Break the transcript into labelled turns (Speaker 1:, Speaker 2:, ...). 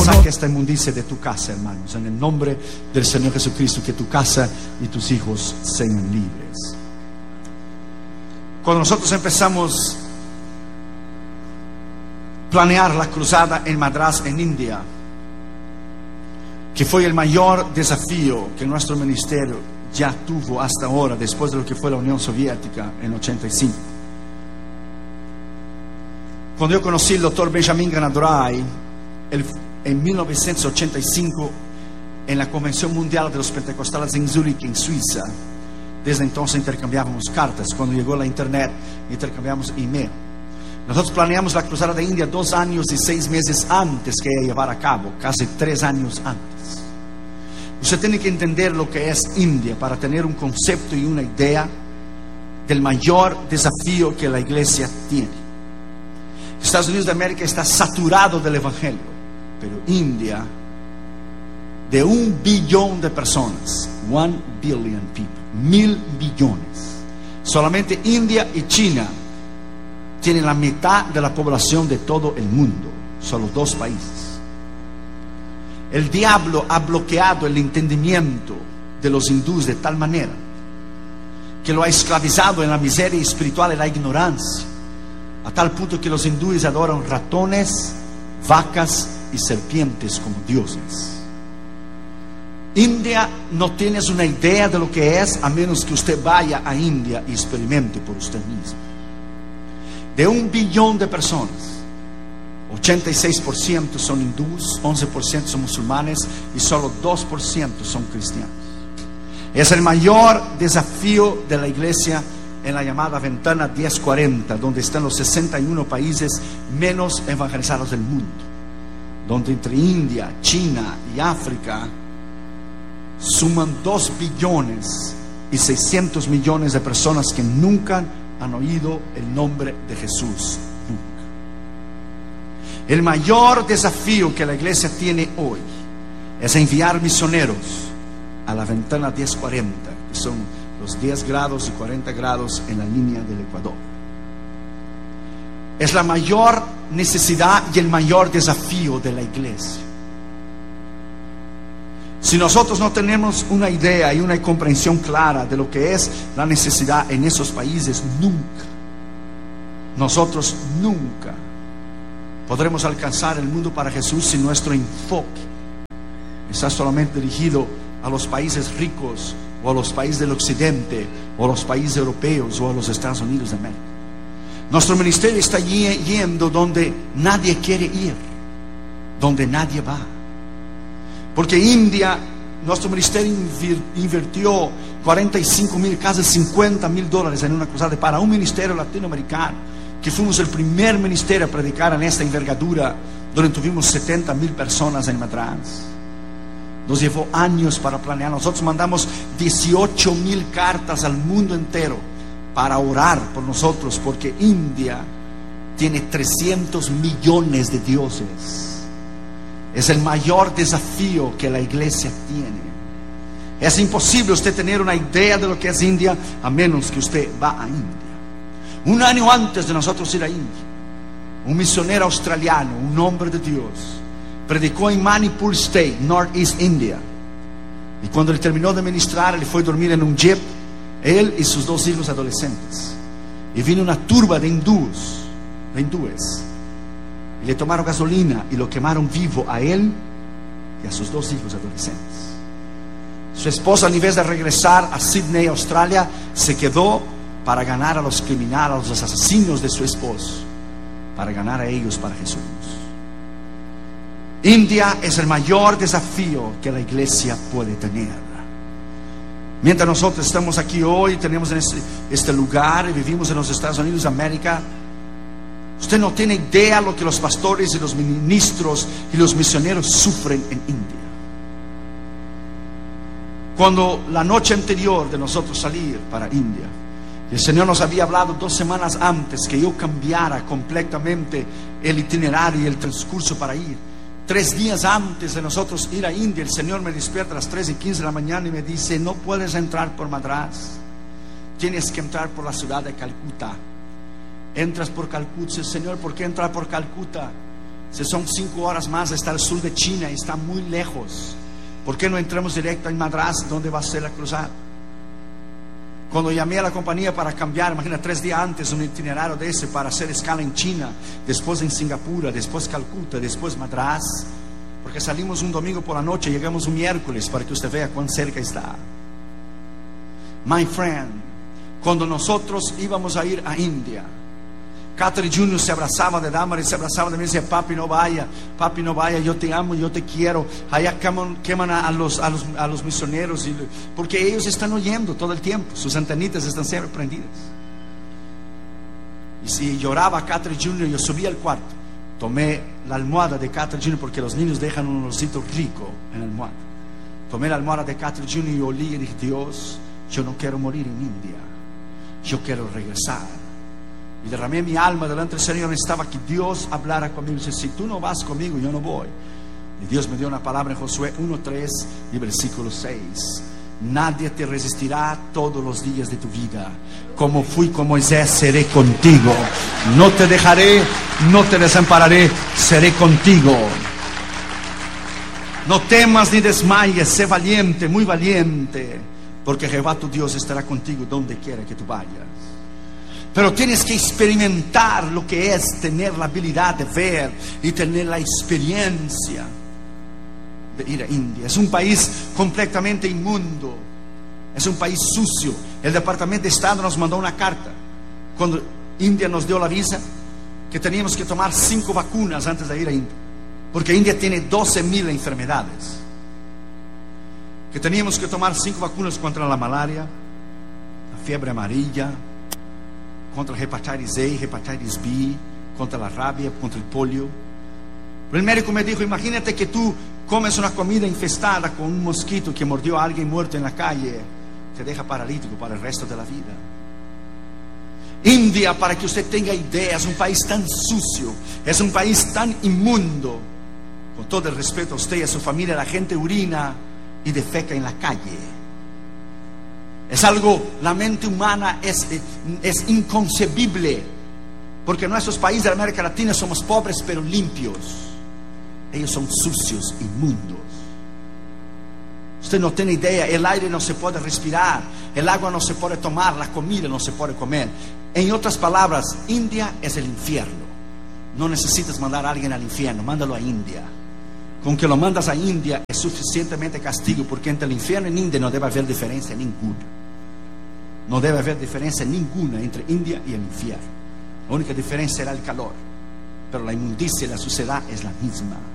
Speaker 1: saque esta inmundicia de tu casa, hermanos, en el nombre del Señor Jesucristo, que tu casa y tus hijos sean libres. Cuando nosotros empezamos a planear la cruzada en Madrás, en India, que fue el mayor desafío que nuestro ministerio ya tuvo hasta ahora, después de lo que fue la Unión Soviética en 85. Cuando yo conocí al doctor Benjamin Ganadrai en 1985 en la Convención Mundial de los Pentecostales en Zúrich, en Suiza, desde entonces intercambiábamos cartas. Cuando llegó la internet, intercambiamos email. Nosotros planeamos la cruzada de India 2 años y 6 meses antes que ella llevara a cabo, casi 3 años antes. Usted tiene que entender lo que es India para tener un concepto y una idea del mayor desafío que la iglesia tiene. Estados Unidos de América está saturado del evangelio, pero India, de 1 billón de personas, 1 billion people, 1.000 millones, solamente India y China tienen la mitad de la población de todo el mundo, solo 2 países. El diablo ha bloqueado el entendimiento de los hindúes de tal manera que lo ha esclavizado en la miseria espiritual y la ignorancia, a tal punto que los hindúes adoran ratones, vacas y serpientes como dioses. India no tienes una idea de lo que es, a menos que usted vaya a India y experimente por usted mismo. De 1 billón de personas, 86% son hindúes, 11% son musulmanes y solo 2% son cristianos. Es el mayor desafío de la iglesia en la llamada ventana 1040, donde están los 61 países menos evangelizados del mundo, donde entre India, China y África suman 2 billones y 600 millones de personas que nunca han oído el nombre de Jesús, nunca. El mayor desafío que la iglesia tiene hoy es enviar misioneros a la ventana 1040, que son los 10 grados y 40 grados en la línea del Ecuador. Es la mayor necesidad y el mayor desafío de la iglesia. Si nosotros no tenemos una idea y una comprensión clara de lo que es la necesidad en esos países, nosotros nunca podremos alcanzar el mundo para Jesús si nuestro enfoque está solamente dirigido a los países ricos, o a los países del occidente, o a los países europeos, o a los Estados Unidos de América. Nuestro ministerio está yendo donde nadie quiere ir, donde nadie va. Porque India, nuestro ministerio invirtió 45,000, casi $50,000 en una cruzada para un ministerio latinoamericano, que fuimos el primer ministerio a predicar en esta envergadura, donde tuvimos 70,000 personas en Madrás. Nos llevó años para planear. Nosotros mandamos 18,000 cartas al mundo entero para orar por nosotros, porque India tiene 300 millones de dioses. Es el mayor desafío que la iglesia tiene. Es imposible usted tener una idea de lo que es India a menos que usted va a India. 1 año antes de nosotros ir a India, un misionero australiano, un hombre de Dios, predicó en Manipur State, Northeast India. Y cuando él terminó de ministrar, él fue a dormir en un jeep, él y sus 2 hijos adolescentes. Y vino una turba de hindúes, y le tomaron gasolina y lo quemaron vivo a él y a sus 2 hijos adolescentes. Su esposa, en vez de regresar a Sydney, Australia, se quedó para ganar a los criminales, a los asesinos de su esposo, para ganar a ellos para Jesús. India es el mayor desafío que la iglesia puede tener. Mientras nosotros estamos aquí hoy, tenemos en este lugar y vivimos en los Estados Unidos de América, usted no tiene idea lo que los pastores y los ministros y los misioneros sufren en India. Cuando la noche anterior de nosotros salir para India, el Señor nos había hablado 2 semanas antes que yo cambiara completamente el itinerario y el transcurso para ir. 3 días antes de nosotros ir a India, el Señor me despierta a las 3:15 de la mañana y me dice: no puedes entrar por Madrás, tienes que entrar por la ciudad de Calcuta. Entras por Calcuta. Señor, ¿por qué entrar por Calcuta? Si son 5 horas más, está al sur de China y está muy lejos. ¿Por qué no entramos directo en Madras, donde va a ser la cruzada? Cuando llamé a la compañía para cambiar, imagina, 3 días antes un itinerario de ese para hacer escala en China, después en Singapur, después Calcuta, después Madras, porque salimos un domingo por la noche, llegamos un miércoles, para que usted vea cuán cerca está. My friend, cuando nosotros íbamos a ir a India, Catherine Jr. se abrazaba de Damaris, se abrazaba de mí y decía: papi no vaya, yo te amo, yo te quiero. Allá queman a los misioneros, porque ellos están oyendo todo el tiempo, sus antenitas están siempre prendidas. Y si lloraba Catherine Jr., yo subí al cuarto, tomé la almohada de Catherine Jr., porque los niños dejan un olorcito rico en la almohada. Tomé la almohada de Catherine Jr. y olí y dije: Dios, yo no quiero morir en India, yo quiero regresar. Y derramé mi alma delante del Señor. Necesitaba que Dios hablara conmigo. Dice: si tú no vas conmigo, yo no voy. Y Dios me dio una palabra en Josué 1:3 y versículo 6. Nadie te resistirá todos los días de tu vida. Como fui con Moisés, seré contigo. No te dejaré, no te desampararé, seré contigo. No temas ni desmayes, sé valiente, muy valiente, porque Jehová tu Dios estará contigo donde quiera que tú vayas. Pero tienes que experimentar lo que es tener la habilidad de ver y tener la experiencia de ir a India. Es un país completamente inmundo, es un país sucio. El Departamento de Estado nos mandó una carta cuando India nos dio la visa, que teníamos que tomar 5 vacunas antes de ir a India, porque India tiene 12,000 enfermedades. Que teníamos que tomar 5 vacunas contra la malaria, la fiebre amarilla, contra la hepatitis A, hepatitis B, contra la rabia, contra el polio. Pero el médico me dijo: imagínate que tú comes una comida infestada con un mosquito que mordió a alguien muerto en la calle, te deja paralítico para el resto de la vida. India, para que usted tenga idea, es un país tan sucio, es un país tan inmundo. Con todo el respeto a usted y a su familia, la gente orina y defeca en la calle. Es algo, la mente humana es inconcebible, porque en nuestros países de América Latina somos pobres pero limpios. Ellos son sucios, inmundos. Usted no tiene idea, el aire no se puede respirar, el agua no se puede tomar, la comida no se puede comer. En otras palabras, India es el infierno. No necesitas mandar a alguien al infierno, mándalo a India. Con que lo mandas a India es suficientemente castigo, porque entre el infierno y India no debe haber diferencia ninguna. No debe haber diferencia ninguna entre India y el infierno. La única diferencia será el calor, pero la inmundicia y la suciedad es la misma.